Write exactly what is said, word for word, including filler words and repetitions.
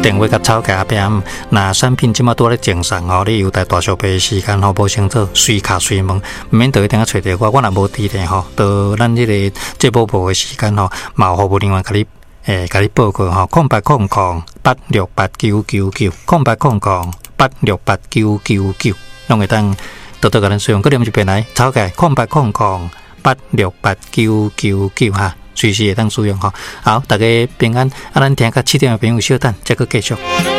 电话甲吵架边，那产品即马拄咧正上吼，你有待大小杯时间吼，无清楚，随卡随问，毋免倒一定啊找着我，我若无伫咧吼，到咱即个节目部的时间吼，嘛有服务人员甲你诶，甲你报告吼，空八空空八六八九九九，空八空空八六八九九九，拢会当倒倒甲咱使用，佮念一遍来，吵架空八空空八六八九九九哈。随时会当使用吼，好，大家平安，啊，咱听到七点的朋友稍等，再个继续。